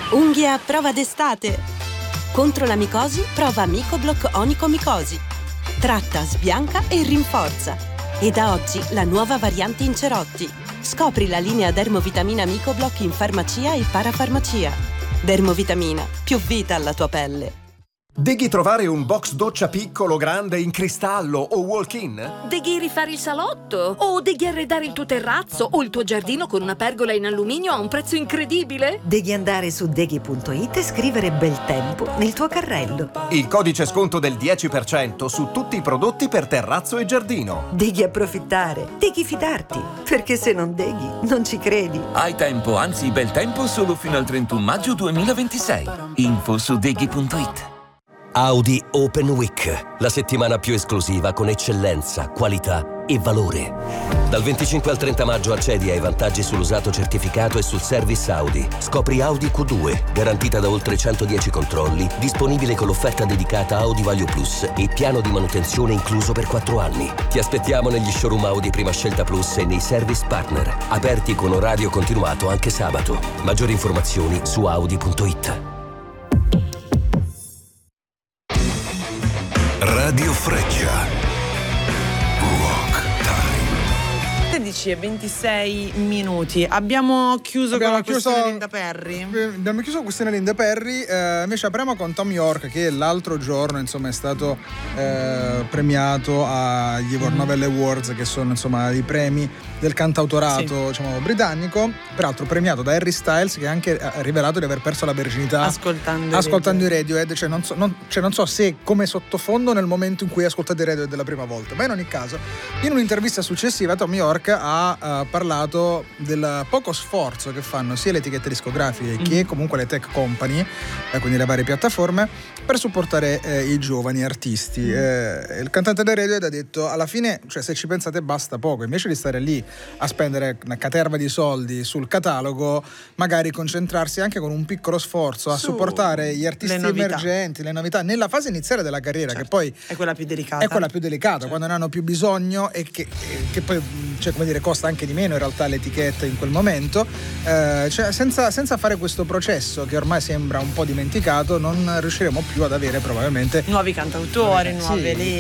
Unghie a prova d'estate. Contro la micosi, prova Micoblock onicomicosi. Tratta, sbianca e rinforza. E da oggi la nuova variante in cerotti. Scopri la linea Dermovitamina Micoblock in farmacia e parafarmacia. Dermovitamina, più vita alla tua pelle. Devi trovare un box doccia piccolo, grande, in cristallo o walk-in? Devi rifare il salotto? O devi arredare il tuo terrazzo o il tuo giardino con una pergola in alluminio a un prezzo incredibile? Devi andare su deghi.it e scrivere bel tempo nel tuo carrello. Il codice sconto del 10% su tutti i prodotti per terrazzo e giardino. Devi approfittare, devi fidarti, perché se non deghi non ci credi. Hai tempo, anzi bel tempo, solo fino al 31 maggio 2026. Info su deghi.it. Audi Open Week, la settimana più esclusiva con eccellenza, qualità e valore. Dal 25 al 30 maggio accedi ai vantaggi sull'usato certificato e sul service Audi. Scopri Audi Q2, garantita da oltre 110 controlli, disponibile con l'offerta dedicata Audi Value Plus e piano di manutenzione incluso per 4 anni. Ti aspettiamo negli showroom Audi Prima Scelta Plus e nei service partner, aperti con orario continuato anche sabato. Maggiori informazioni su audi.it. Radio Freccia. Rock Time. 16:26. Abbiamo chiuso con la questione Linda Perry. Abbiamo chiuso la questione Linda Perry. Invece apriamo con Thom Yorke, che l'altro giorno insomma è stato premiato agli Ivor Novello Awards, che sono insomma i premi del cantautorato diciamo, britannico, peraltro premiato da Harry Styles, che ha anche rivelato di aver perso la virginità ascoltando i Radiohead. Cioè non so se come sottofondo nel momento in cui ascoltate i Radiohead la prima volta, ma in ogni caso in un'intervista successiva Thom Yorke ha parlato del poco sforzo che fanno sia le etichette discografiche che comunque le tech company, quindi le varie piattaforme, per supportare i giovani artisti. Il cantante dei Radiohead ha detto: alla fine, cioè, se ci pensate basta poco, invece di stare lì a spendere una caterva di soldi sul catalogo, magari concentrarsi anche con un piccolo sforzo a supportare gli artisti emergenti, le novità nella fase iniziale della carriera, che poi è quella più delicata, quando ne hanno più bisogno e che poi, cioè, come dire, costa anche di meno in realtà l'etichetta in quel momento, cioè, senza fare questo processo che ormai sembra un po' dimenticato, non riusciremo più ad avere probabilmente nuovi cantautori, nuove